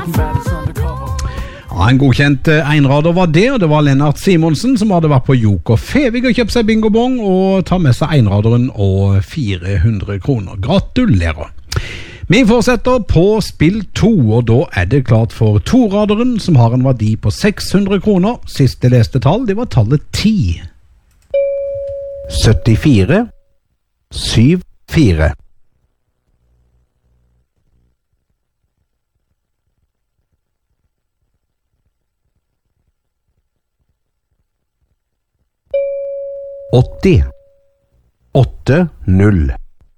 Ja, en godkjent einrader var det, og det var Lennart Simonsen som hadde vært på Joker Fevig og kjøpt seg bingobong og tar med seg einraderen og 400 kroner. Gratulerer! Vi fortsetter på spill 2, og da er det klart for toraderen, som har en verdi på 600 kroner. Siste leste tall, det var tallet 10. 74 74 80 80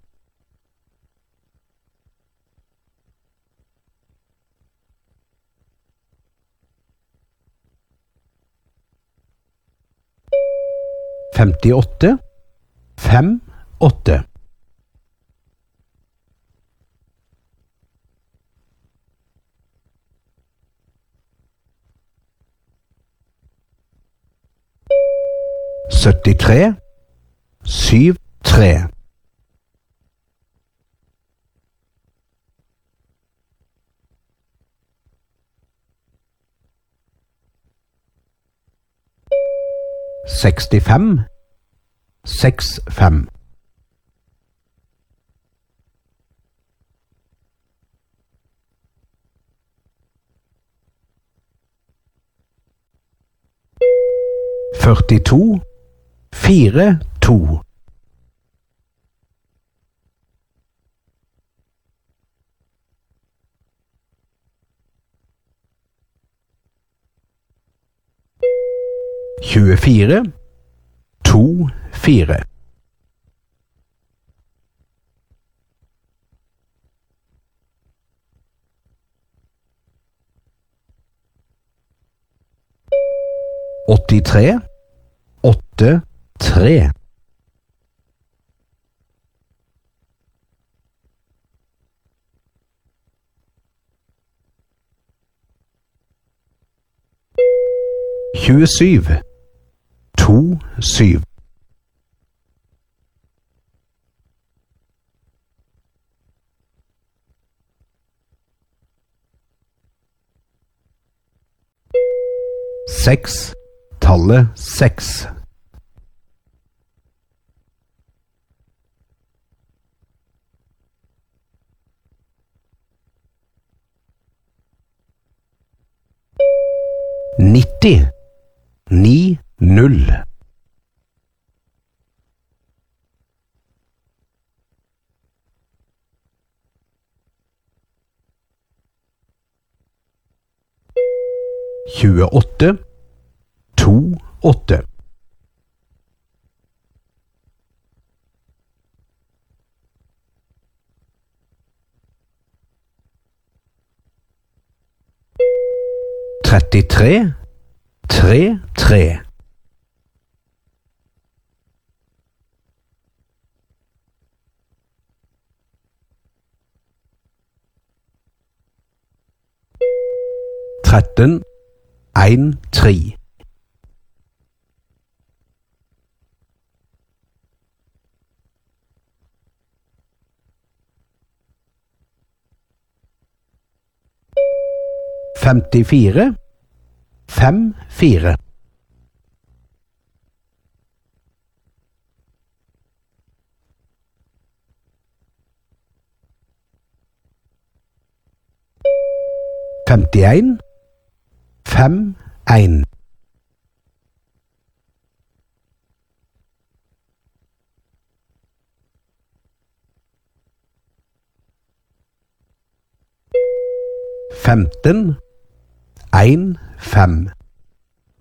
58 58 73 73 65 65 42 42 24 24 83 83 27 27 6 tallet 6 90 90 28 28 33 33 13 1 3 54 54 51 51 15 1 5